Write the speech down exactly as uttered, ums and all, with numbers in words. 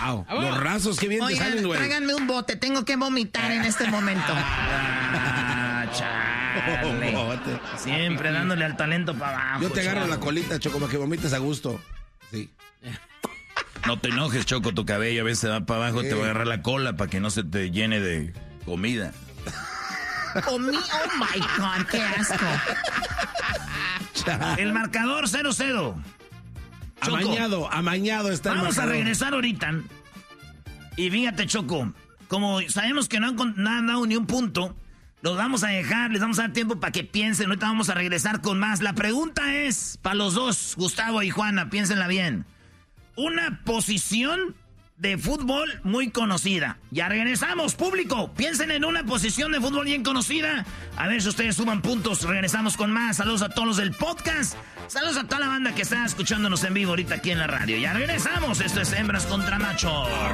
Wow. Los rasos, qué bien Oigan, te salen, güey. Tráiganme un bote, tengo que vomitar en este momento. Ah, chale. Siempre dándole al talento para abajo. Yo te agarro chavo. la colita, Choco, para que vomites a gusto. Sí. No te enojes, Choco, tu cabello a veces va para abajo, Sí. te voy a agarrar la cola para que no se te llene de comida. Comí, oh my God, qué asco. El marcador cero cero. Choco, Amañado, amañado está el vamos a marcador. regresar ahorita. Y fíjate, Choco, como sabemos que no han, con- no han dado ni un punto, los vamos a dejar, les vamos a dar tiempo para que piensen. Ahorita vamos a regresar con más. La pregunta es, para los dos, Gustavo y Juana, piénsenla bien. Una posición de fútbol muy conocida. Ya regresamos, público. Piensen en una posición de fútbol bien conocida. A ver si ustedes suman puntos. Regresamos con más. Saludos a todos los del podcast. Saludos a toda la banda que está escuchándonos en vivo ahorita aquí en la radio. Ya regresamos. Esto es Hembras contra Machos.